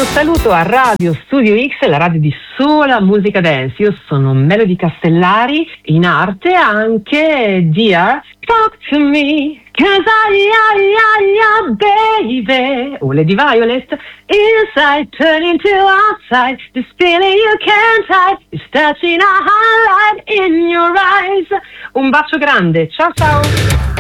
saluto a Radio Studio X, la radio di sola musica dance. Io sono Melody Castellari, in arte anche Dear Talk to Me, 'cause baby, o Lady Violet, inside turning to outside, this feeling you can't hide, is touching a highlight in your eyes. Un bacio grande, ciao ciao!